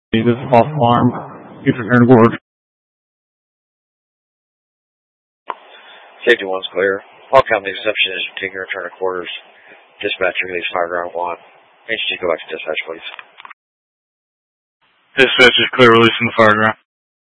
This is false alarm. Please return to board. Safety 1's clear. All company exception is taking a return to quarters. Dispatch release fire ground 1. HG, go back to dispatch, please. Dispatch is clear, releasing the fire ground.